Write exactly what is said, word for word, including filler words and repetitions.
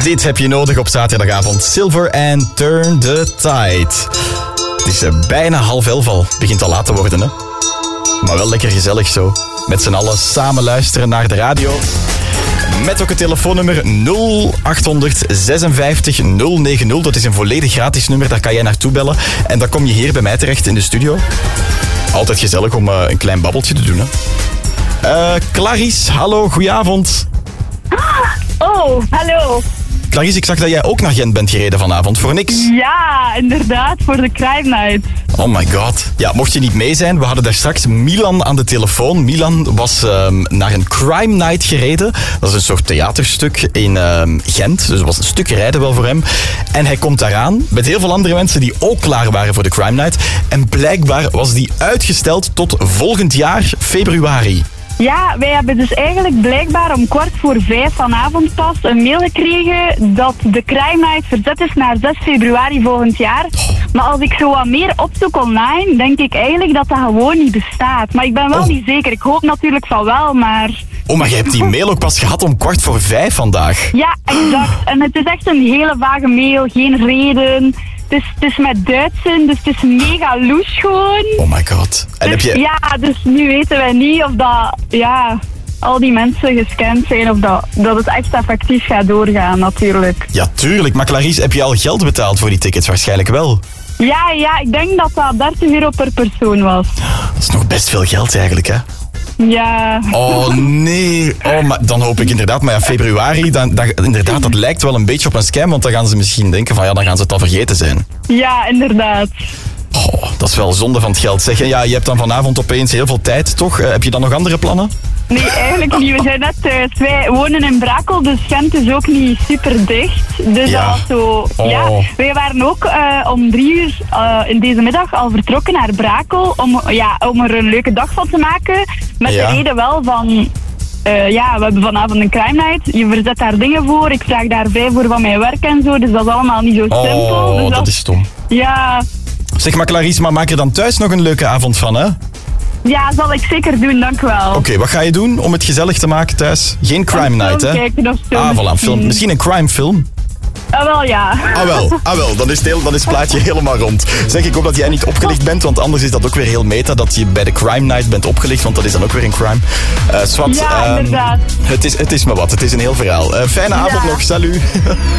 Dit heb je nodig op zaterdagavond. Silver and Turn the Tide. Het is uh, bijna half elf al. Het begint al laat te worden, hè? Maar wel lekker gezellig zo. Met z'n allen samen luisteren naar de radio. Met ook het telefoonnummer nul acht vijf nul nul nul. Dat is een volledig gratis nummer, daar kan jij naartoe bellen. En dan kom je hier bij mij terecht in de studio. Altijd gezellig om uh, een klein babbeltje te doen, hè. Uh, Clarice, hallo, goedenavond. Oh, hallo. Clarice, ik zag dat jij ook naar Gent bent gereden vanavond, voor niks. Ja, inderdaad, voor de Crime Night. Oh my god. Ja, mocht je niet mee zijn, we hadden daar straks Milan aan de telefoon. Milan was um, naar een Crime Night gereden. Dat is een soort theaterstuk in um, Gent. Dus het was een stuk rijden wel voor hem. En hij komt daaraan met heel veel andere mensen die ook klaar waren voor de Crime Night. En blijkbaar was die uitgesteld tot volgend jaar, februari. Ja, wij hebben dus eigenlijk blijkbaar om kwart voor vijf vanavond pas een mail gekregen dat de Crime Night verzet is naar zes februari volgend jaar. Maar als ik zo wat meer opzoek online, denk ik eigenlijk dat dat gewoon niet bestaat. Maar ik ben wel oh. niet zeker. Ik hoop natuurlijk van wel, maar... Oh, maar je hebt die mail ook pas gehad om kwart voor vijf vandaag. Ja, exact. En het is echt een hele vage mail, geen reden... Het is, het is met Duitsen, dus het is mega loes gewoon. Oh my god. En dus, heb je... Ja, dus nu weten wij niet of dat, ja, al die mensen gescand zijn of dat, dat het echt effectief gaat doorgaan natuurlijk. Ja, tuurlijk. Maar Clarice, heb je al geld betaald voor die tickets? Waarschijnlijk wel. Ja, ja, ik denk dat dat dertig euro per persoon was. Dat is nog best veel geld eigenlijk, hè? Ja. Oh nee, oh, maar dan hoop ik inderdaad, maar ja, februari, dan, dan, inderdaad, dat lijkt wel een beetje op een scam, want dan gaan ze misschien denken van ja, dan gaan ze het al vergeten zijn. Ja, inderdaad. Oh, dat is wel zonde van het geld. Zeg, ja, je hebt dan vanavond opeens heel veel tijd, toch? Uh, heb je dan nog andere plannen? Nee, eigenlijk niet. We zijn net thuis. Wij wonen in Brakel, dus Gent is ook niet super dicht. Dus ja. dat was zo... Oh. Ja, wij waren ook uh, om drie uur uh, in deze middag al vertrokken naar Brakel om, ja, om er een leuke dag van te maken. Met ja. de reden wel van... Uh, ja, we hebben vanavond een Crime Night. Je verzet daar dingen voor. Ik vraag daar vijf voor van mijn werk en zo. Dus dat is allemaal niet zo simpel. Oh, dus dat, dat is stom. Ja... Zeg maar Clarice, maar maak er dan thuis nog een leuke avond van, hè? Ja, zal ik zeker doen, dank wel. Oké, okay, wat ga je doen om het gezellig te maken thuis? Geen crime een night, hè? Kijken of zo, ah, voilà, film. Misschien een crime film? Ah, wel ja. Ah wel, ah, wel. Dan, is het heel, dan is het plaatje helemaal rond. Zeg, ik hoop dat jij niet opgelicht bent, want anders is dat ook weer heel meta dat je bij de crime night bent opgelicht, want dat is dan ook weer een crime. Uh, Swat, ja, um, inderdaad. Het is, het is maar wat, het is een heel verhaal. Uh, fijne avond ja. nog, salut.